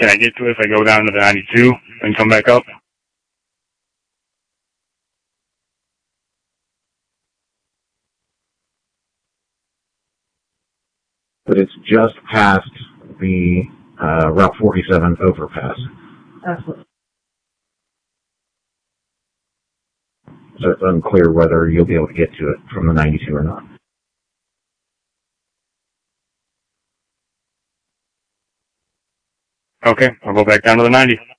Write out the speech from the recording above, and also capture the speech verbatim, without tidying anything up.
Can I get to it if I go down to the ninety-two and come back up? But it's just past the uh, Route forty-seven overpass. Absolutely. So it's unclear whether you'll be able to get to it from the ninety-two or not. Okay, I'll go back down to the ninety.